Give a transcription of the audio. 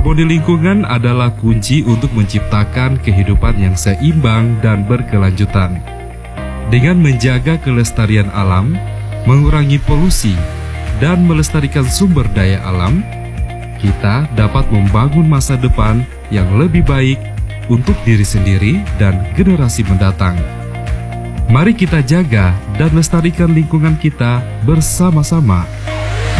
Harmoni lingkungan adalah kunci untuk menciptakan kehidupan yang seimbang dan berkelanjutan. Dengan menjaga kelestarian alam, mengurangi polusi, dan melestarikan sumber daya alam, kita dapat membangun masa depan yang lebih baik untuk diri sendiri dan generasi mendatang. Mari kita jaga dan lestarikan lingkungan kita bersama-sama.